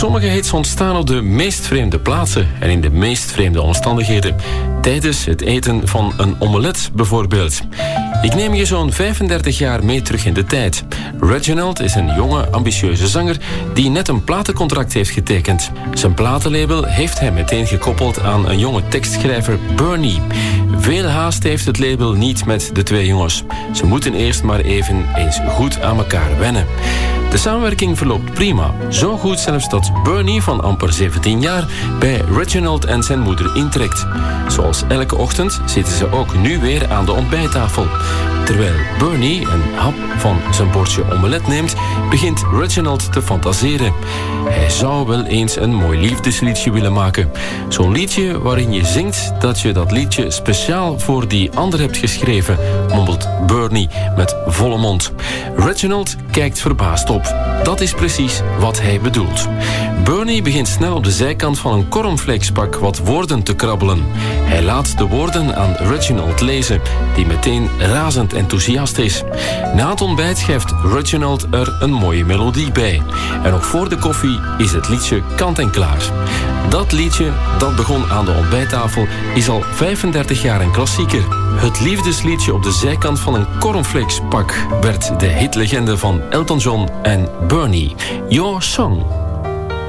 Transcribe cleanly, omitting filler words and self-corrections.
Sommige hits ontstaan op de meest vreemde plaatsen en in de meest vreemde omstandigheden. Tijdens het eten van een omelet bijvoorbeeld. Ik neem je zo'n 35 jaar mee terug in de tijd. Reginald is een jonge, ambitieuze zanger die net een platencontract heeft getekend. Zijn platenlabel heeft hij meteen gekoppeld aan een jonge tekstschrijver, Bernie. Veel haast heeft het label niet met de twee jongens. Ze moeten eerst maar even eens goed aan elkaar wennen. De samenwerking verloopt prima. Zo goed zelfs dat Bernie van amper 17 jaar bij Reginald en zijn moeder intrekt. Zoals elke ochtend zitten ze ook nu weer aan de ontbijttafel. Terwijl Bernie een hap van zijn bordje omelet neemt, begint Reginald te fantaseren. Hij zou wel eens een mooi liefdesliedje willen maken. Zo'n liedje waarin je zingt dat je dat liedje speciaal voor die ander hebt geschreven, mompelt Bernie met volle mond. Reginald kijkt verbaasd op. Dat is precies wat hij bedoelt. Bernie begint snel op de zijkant van een cornflakespak wat woorden te krabbelen. Hij laat de woorden aan Reginald lezen, die meteen razend enthousiast is. Na het ontbijt schrijft Reginald er een mooie melodie bij. En nog voor de koffie is het liedje kant en klaar. Dat liedje, dat begon aan de ontbijttafel, is al 35 jaar een klassieker. Het liefdesliedje op de zijkant van een cornflakespak werd de hitlegende van Elton John en Bernie. Your Song.